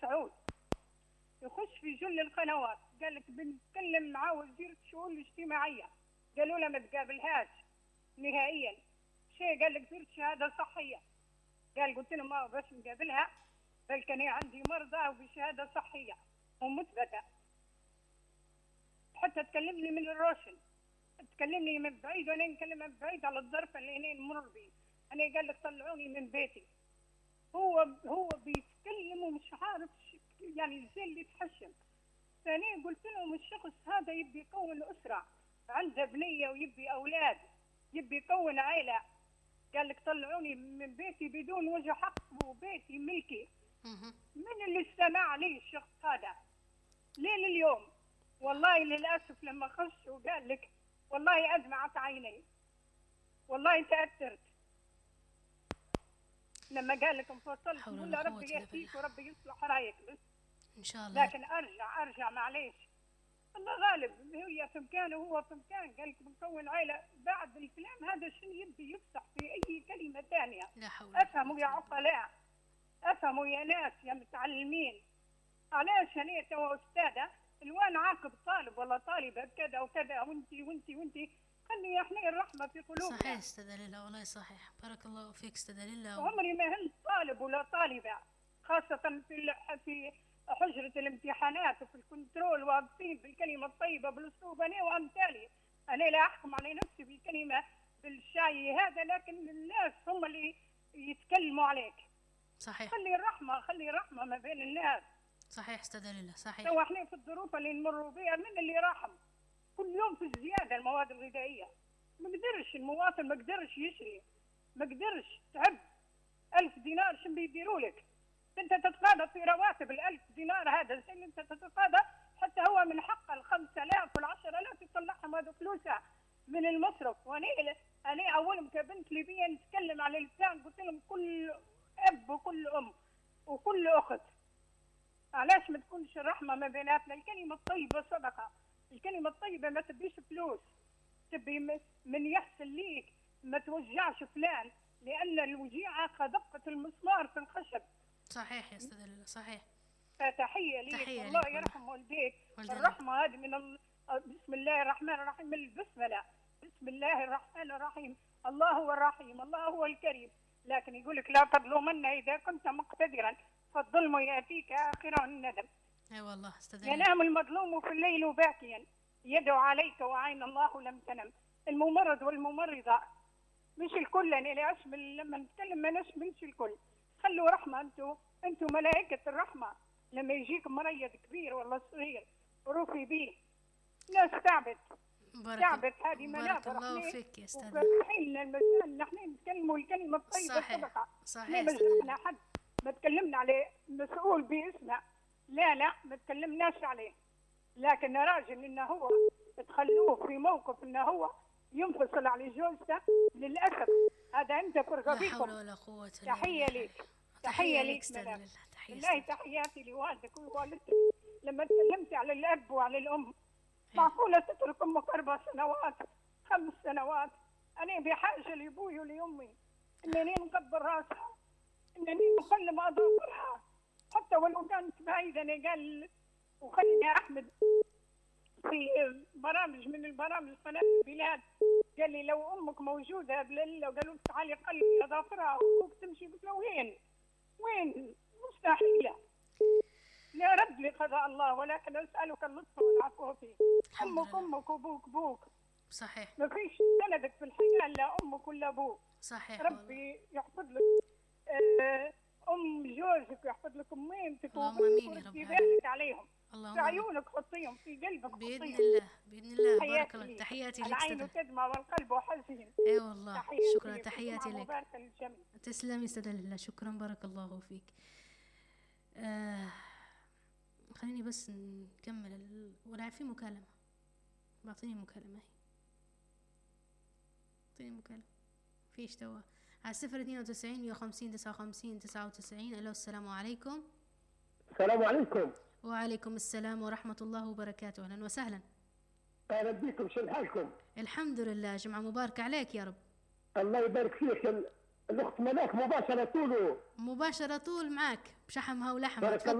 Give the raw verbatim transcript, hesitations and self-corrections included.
مسعود يخش في جل القنوات، قال لك بنتكلم مع وزير الشؤون الاجتماعيه، قالوا له ما تقابلهاش نهائيا شيء، قال لك زرت شهاده صحيه، قال قلت له ما باش نقابلها بل كان عندي مرضى وبشهاده صحيه ومثبته. حتى تكلمني من الروشن، تكلمني من بعيد وانا نكلمها من بعيد على الظرف اللي هنا نمر به، انا قال لك طلعوني من بيتي. هو هو بيتكلم ومش عارف يعني ازاي اللي يتحشم. ثانيا قلت لهم الشخص هذا يبي يكون اسره، عنده بنيه ويبي اولاد، يبي يكون عائله، قال لك طلعوني من بيتي بدون وجه حق وبيتي ملكي. من اللي استمع لي الشخص هذا لين اليوم؟ والله للاسف لما خش وقال لك والله ادمعت عيني، والله تاثرت لما قال لك انفصلت، ولا ربي يهديك وربي يصلح رايك بس ان شاء الله. لكن ارجع ارجع معليش، الله غالب، هي في مكانه وهو في مكان، قال لك بنكون عائله. بعد الكلام هذا شنو يبي يفتح في اي كلمه ثانيه؟ لا حول. افهموا يا عقلاء، افهموا يا ناس يا متعلمين. علاش انا تو استاذه الوان عاقب طالب ولا طالبه كذا وكذا وانتي وانتي وانتي، خلي يحني الرحمه في قلوبنا. صحيح استاذه ليلى، والله صحيح، بارك الله فيك استاذه ليلى. عمري ما هنت طالب ولا طالبه، خاصه في في حجره الامتحانات وفي الكنترول واقفين بالكلمه الطيبه بالاسلوب انا وامثالي. انا لا احكم على نفسي بالكلمه بالشاي هذا، لكن الناس هم اللي يتكلموا عليك. صحيح. خلي الرحمه خلي الرحمه ما بين الناس. صحيح استاذه ليلى، صحيح. تو احنا في الظروف اللي نمروا بها من اللي راحم كل يوم في الزياده المواد الغذائيه، ما قدرش المواطن، ما قدرش يشري، ما قدرش تعب. ألف دينار شنو بيديروا لك؟ انت تتقاضى في رواتب الألف دينار هذا الشيء انت تتقاضى، حتى هو من حق الخمسة آلاف والعشرة آلاف يطلعهم هذا فلوسها من المصرف. وانا انا اولهم كبنت ليبيه نتكلم على لسان، قلت لهم كل اب وكل ام وكل اخت علاش ما تكونش الرحمه ما بيناتنا؟ الكلمه الطيبه صدقه، الكلمه الطيبه ما تبيش فلوس، تبي من يحسن ليك، ما توجعش فلان، لان الوجيعه كدقه المسمار في الخشب. صحيح يا استاذه ليلى، صحيح. فتحيه ليك، تحية الله ليك يرحم والديك. والدلال. الرحمه هذه من ال... بسم الله الرحمن الرحيم، من البسمله، بسم الله الرحمن الرحيم، الله هو الرحيم الله هو الكريم. لكن يقول لك لا تظلمن اذا كنت مقتدرا فالظلم ياتيك اخره الندم. اي والله استاذه ليلى. ينام المظلوم في الليل باكيا يدعو عليك وعين الله لم تنم. الممرض والممرضه مش الكل، يعني لا اشمل، لما نتكلم ما نشملش الكل. خلوا رحمه، انتم انتم ملائكه الرحمه. لما يجيك مريض كبير ولا صغير روحي بيه، ناس تعبت بارك تعبت هذه منابر. بارك الله فيك يا استاذه. وفاتحين لنا المجال نحن نتكلموا الكلمه الطيبه صدقه. صحيح ما مجالنا حد ما تكلمنا عليه مسؤول باسمه، لا لا ما تكلمناش عليه، لكن راجل انه هو تخلوه في موقف انه هو ينفصل على جوزته، للاسف هذا انت فرقه بكم. لا حول ولا قوه الا بالله. تحيه ليك، تحيه ليك استاذه. والله تحياتي لوالدك ووالدتك. لما تكلمتي على الاب وعلى الام، معقوله تترك امك اربع سنوات خمس سنوات؟ انا بحاجه لابوي ولامي، انني نكبر راسها، انني نكلم اظافرها حتى ولو كانت بعيده. انا قال وخليني احمد في برامج من البرامج قناه البلاد، قال لي لو امك موجوده بليله وقالوا لك تعالي قلبي اظافرها وابوك تمشي، قلت له وين؟ وين؟ مستحيله. لا رد لقضاء الله، ولكن اسالك اللطف والعفو فيه. امك امك وابوك ابوك. صحيح. ما فيش سندك في الحياه الا امك ولا ابوك. صحيح. ربي يحفظ لك آه ام جوزك ويحفظ لك امينتك ويرضي بالك عليهم. في عيونك حطيهم، في قلبك حطيهم باذن الله باذن الله. بارك الله. تحياتي لك. العين تدمع والقلب حزين. اي والله شكرا. تحياتي لك. مباركه للجميع. تسلمي استاذه لله، شكرا بارك الله فيك. آه خليني بس نكمل ال... ولا في مكالمه؟ بعطيني مكالمه. هي اعطيني مكالمه. فيش توا على صفر اثنين وتسعين مية وخمسين تسعة وخمسين تسعة وتسعين. الو السلام عليكم. السلام عليكم. وعليكم السلام ورحمة الله وبركاته. أهلا وسهلا. أهلا بكم، شو حالكم؟ الحمد لله، جمعة مباركة عليك يا رب. الله يبارك فيك. الأخت ملاك مباشرة طول مباشرة طول معك بشحمها ولحمها. بارك